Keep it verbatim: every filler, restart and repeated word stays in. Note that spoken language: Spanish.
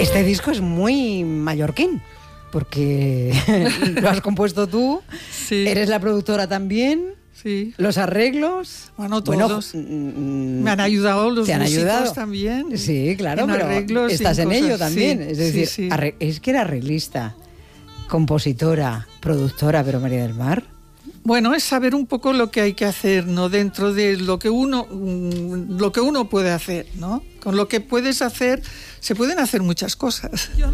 Este disco es muy mallorquín, porque lo has compuesto tú, Sí. eres la productora también, Sí. los arreglos... Bueno, todos. Bueno, me han ayudado los ¿te han músicos ayudado? también. Sí, claro, en pero arreglos y estás en, cosas. ello también. Sí, es decir, sí, sí. arre- es que era arreglista, compositora, productora, pero María del Mar... Bueno, es saber un poco lo que hay que hacer, ¿no? Dentro de lo que uno, lo que uno puede hacer, ¿no? Con lo que puedes hacer, se pueden hacer muchas cosas.